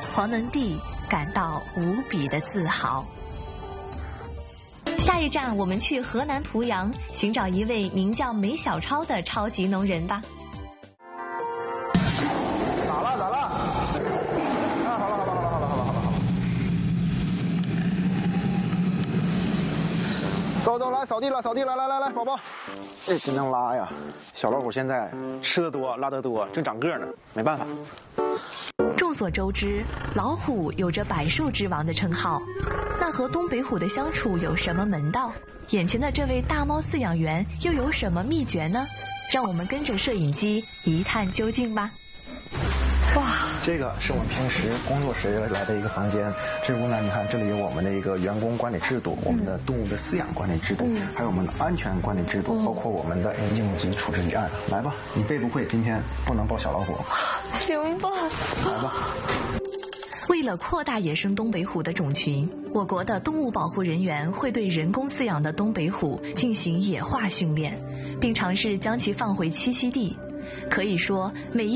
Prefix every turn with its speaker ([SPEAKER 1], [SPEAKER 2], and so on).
[SPEAKER 1] 黄能帝感到无比的自豪。下一站，我们去河南濮阳寻找一位名叫梅小超的超级农人吧。
[SPEAKER 2] 咋了？啊，好了。走，来扫地了，来，宝宝。哎，真能拉呀！小老虎现在吃得多，拉得多，正长个呢，没办法。
[SPEAKER 1] 众所周知，老虎有着百兽之王的称号，那和东北虎的相处有什么门道？眼前的这位大猫饲养员又有什么秘诀呢？让我们跟着摄影机一探究竟吧。哇，
[SPEAKER 2] 这个是我们平时工作时来的一个房间。这屋呢，你看这里有我们的一个员工管理制度，我们的动物的饲养管理制度，还有我们的安全管理制度，包括我们的应急处置预案。来吧，你背不会？今天不能抱小老虎。
[SPEAKER 1] 行吧。
[SPEAKER 2] 来吧。
[SPEAKER 1] 为了扩大野生东北虎的种群，我国的动物保护人员会对人工饲养的东北虎进行野化训练，并尝试将其放回栖息地。可以说，每一